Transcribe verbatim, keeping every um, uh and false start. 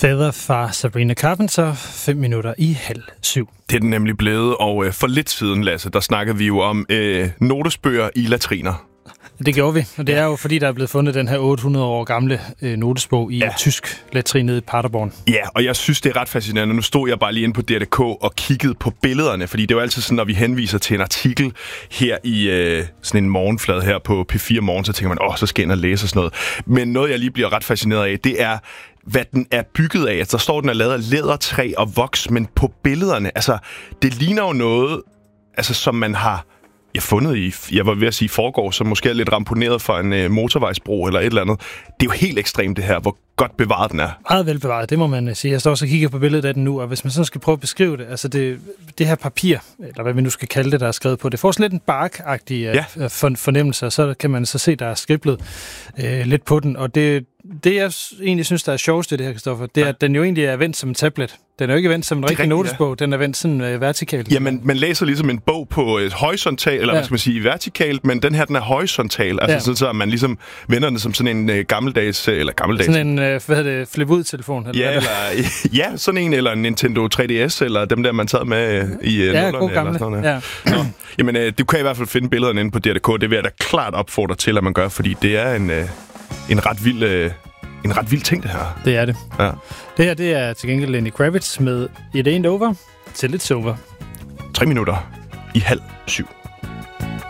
Feather fra Sabrina Carpenter, fem minutter i halv syv. Det er den nemlig blevet, og øh, for lidt siden, Lasse, der snakkede vi jo om øh, notesbøger i latriner. Det gjorde vi, og det er jo fordi, der er blevet fundet den her otte hundrede år gamle øh, notesbog i ja. tysk latrin nede i Paderborn. Ja, og jeg synes, det er ret fascinerende. Nu stod jeg bare lige inde på D R K og kiggede på billederne, fordi det er jo altid sådan, når vi henviser til en artikel her i øh, sådan en morgenflade her på P fire Morgen, så tænker man, åh, så skal jeg ind og læse og sådan noget. Men noget, jeg lige bliver ret fascineret af, det er, hvad den er bygget af. Altså, der står, den er lavet af lædertræ og voks, men på billederne, altså, det ligner jo noget, altså, som man har jeg fundet i, jeg var ved at sige forgår, som måske er lidt ramponeret for en øh, motorvejsbro eller et eller andet. Det er jo helt ekstremt det her, hvor godt bevaret den er. Meget velbevaret, det må man sige. Jeg står også og kigger på billedet af den nu, og hvis man sådan skal prøve at beskrive det, altså det, det her papir, eller hvad vi nu skal kalde det, der er skrevet på, det får sådan lidt en bark-agtig ja. for, fornemmelse, og så kan man så se, der er skriblet øh, lidt på den, og det Det, jeg egentlig synes, der er sjovest i det her, Christoffer, det er, ja. at den jo egentlig er vendt som en tablet. Den er jo ikke vendt som en rigtig notesbog, ja. Den er vendt sådan øh, vertikalt. Ja, men man læser ligesom en bog på øh, horisontal, eller ja. hvad skal man sige, vertikalt, men den her, den er horisontal. Altså ja. sådan, så man ligesom vender den som sådan en øh, gammeldags, eller gammeldags... Sådan en, øh, hvad hedder det, flip-ud-telefon? Eller ja, eller, ja, sådan en, eller en Nintendo tre D S, eller dem der, man tager med øh, i øh, ja, god gamle. Eller sådan ja. Nå, jamen, øh, du kan i hvert fald finde billederne inde på D R K. Det vil jeg da klart opfordre til, at man gør, fordi det er en, øh, en ret vild... Øh, En ret vild ting, det her. Det er det. Ja. Det her, det er til gengæld Lenny Kravitz med It Ain't Over Till It's Over. Tre minutter i halv syv.